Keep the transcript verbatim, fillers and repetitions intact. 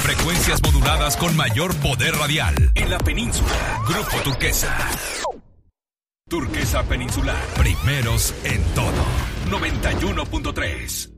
Frecuencias moduladas con mayor poder radial en la península. Grupo Turquesa. Turquesa Peninsular. Primeros en todo. noventa y uno punto tres.